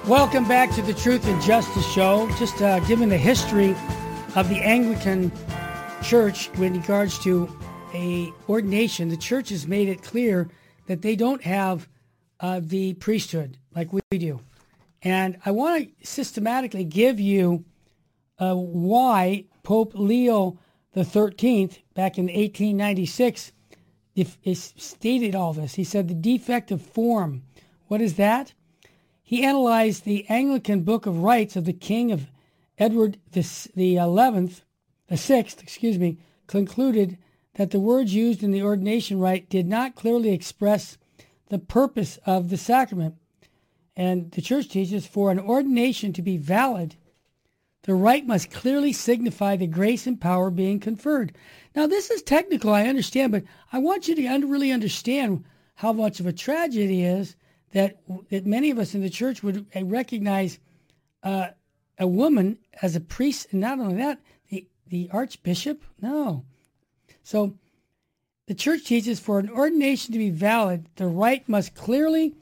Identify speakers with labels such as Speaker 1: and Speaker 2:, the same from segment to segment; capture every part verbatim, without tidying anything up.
Speaker 1: Welcome back to the Truth and Justice Show. Just uh, giving the history of the Anglican Church with regards to a ordination. The church has made it clear that they don't have uh, the priesthood like we do. And I want to systematically give you uh, why Pope Leo the thirteenth, back in eighteen ninety-six, if, if stated all this. He said the defect of form. What is that? He analyzed the Anglican Book of Rites of the King of Edward the, the eleventh, the sixth, excuse me, concluded that the words used in the ordination rite did not clearly express the purpose of the sacrament. And the church teaches for an ordination to be valid, the rite must clearly signify the grace and power being conferred. Now, this is technical, I understand, but I want you to un- really understand how much of a tragedy it is that, that many of us in the church would recognize uh, a woman as a priest, and not only that, the, the archbishop? No. So the church teaches for an ordination to be valid, the rite must clearly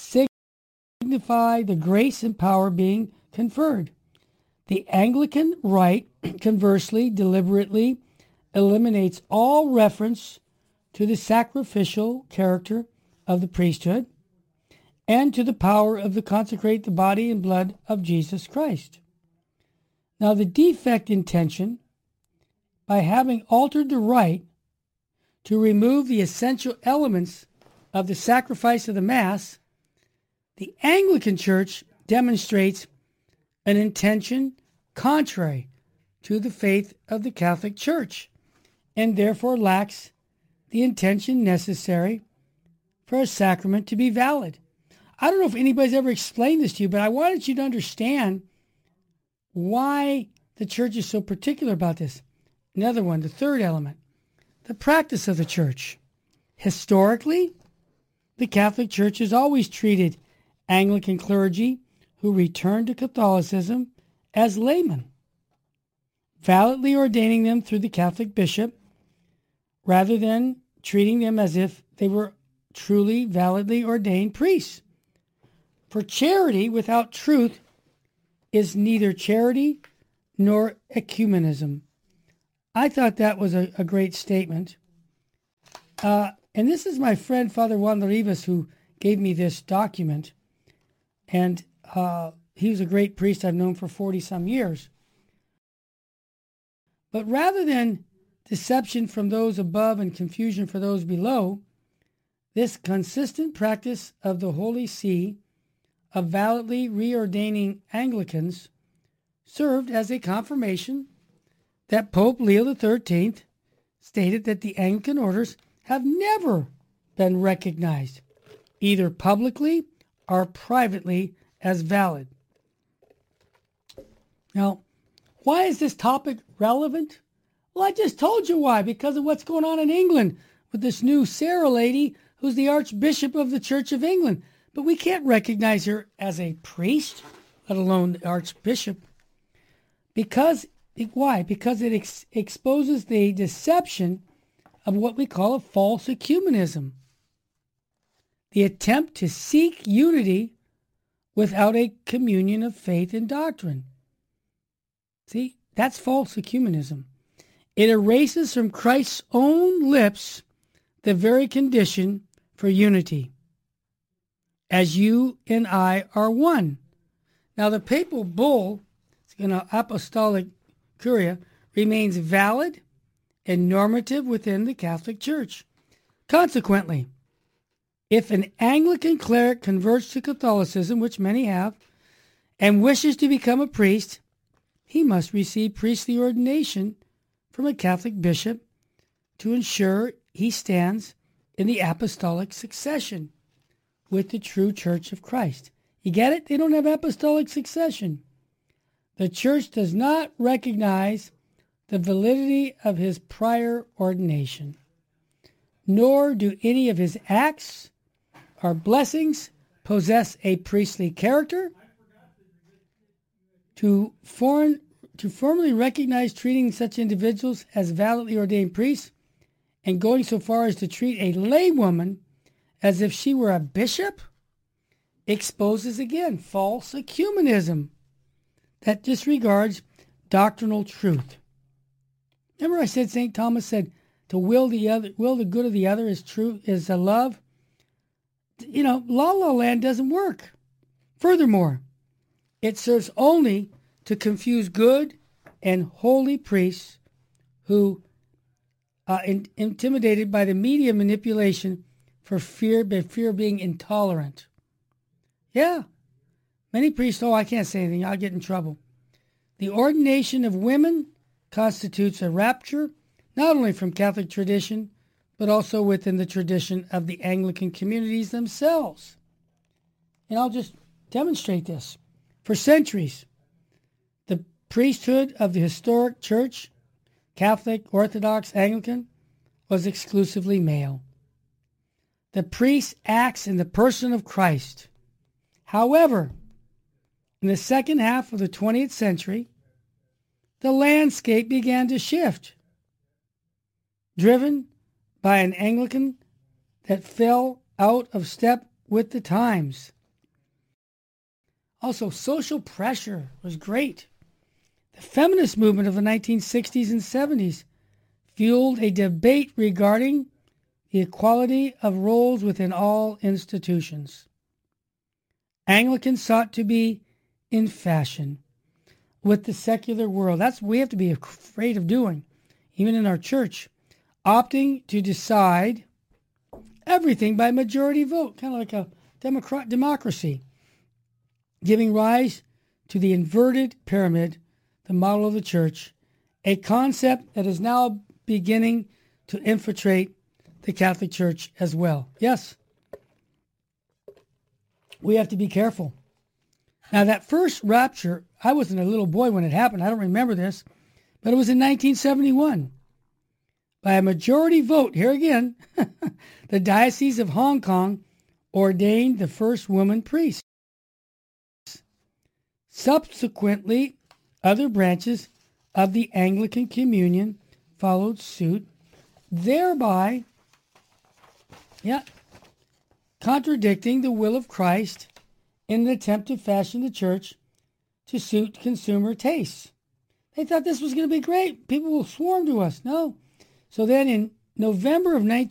Speaker 1: signify the grace and power being conferred. The Anglican rite, conversely, deliberately eliminates all reference to the sacrificial character of the priesthood and to the power of the consecrate the body and blood of Jesus Christ. Now, the defect intention, by having altered the rite to remove the essential elements of the sacrifice of the Mass, the Anglican Church demonstrates an intention contrary to the faith of the Catholic Church, and therefore lacks the intention necessary for a sacrament to be valid. I don't know if anybody's ever explained this to you, but I wanted you to understand why the church is so particular about this. Another one, the third element, the practice of the church. Historically, the Catholic Church has always treated Anglican clergy who returned to Catholicism as laymen, validly ordaining them through the Catholic bishop, rather than treating them as if they were truly validly ordained priests. For charity without truth is neither charity nor ecumenism. I thought that was a, a great statement. Uh, and this is my friend, Father Juan Rivas, who gave me this document. And uh, he was a great priest I've known for forty-some years. But rather than deception from those above and confusion for those below, this consistent practice of the Holy See of validly reordaining Anglicans served as a confirmation that Pope Leo the thirteenth stated that the Anglican orders have never been recognized, either publicly or privately, as valid. Now, why is this topic relevant? Well, I just told you why, because of what's going on in England with this new Sarah lady who's the Archbishop of the Church of England. But we can't recognize her as a priest, let alone the Archbishop. Because, why? Because it ex- exposes the deception of what we call a false ecumenism. The attempt to seek unity without a communion of faith and doctrine. See, that's false ecumenism. It erases from Christ's own lips the very condition for unity, as you and I are one. Now, the papal bull, an apostolic curia, remains valid and normative within the Catholic Church. Consequently, if an Anglican cleric converts to Catholicism, which many have, and wishes to become a priest, he must receive priestly ordination from a Catholic bishop to ensure he stands in the apostolic succession with the true Church of Christ. You get it? They don't have apostolic succession. The Church does not recognize the validity of his prior ordination, nor do any of his acts or blessings possess a priestly character. To, foreign, to formally recognize treating such individuals as validly ordained priests and going so far as to treat a laywoman as if she were a bishop exposes again false ecumenism that disregards doctrinal truth. Remember I said Saint Thomas said to will the other, will the good of the other is true, is a love. You know, La La Land doesn't work. Furthermore, it serves only to confuse good and holy priests who uh, in, intimidated by the media manipulation for fear, by fear of being intolerant. Yeah, many priests, oh, I can't say anything, I'll get in trouble. The ordination of women constitutes a rupture, not only from Catholic tradition, but also within the tradition of the Anglican communities themselves. And I'll just demonstrate this. For centuries, the priesthood of the historic church, Catholic, Orthodox, Anglican, was exclusively male. The priest acts in the person of Christ. However, in the second half of the twentieth century, the landscape began to shift, driven by an Anglican that fell out of step with the times. Also, social pressure was great. The feminist movement of the nineteen sixties and seventies fueled a debate regarding the equality of roles within all institutions. Anglicans sought to be in fashion with the secular world. That's what we have to be afraid of doing, even in our church, opting to decide everything by majority vote, kind of like a democrat democracy, giving rise to the inverted pyramid, the model of the church, a concept that is now beginning to infiltrate the Catholic Church as well. Yes, we have to be careful. Now, that first rapture, I wasn't a little boy when it happened. I don't remember this, but it was in nineteen seventy-one. By a majority vote, here again, the Diocese of Hong Kong ordained the first woman priest. Subsequently, other branches of the Anglican Communion followed suit, thereby yeah, contradicting the will of Christ in an attempt to fashion the church to suit consumer tastes. They thought this was going to be great. People will swarm to us. No. So then in November of nineteen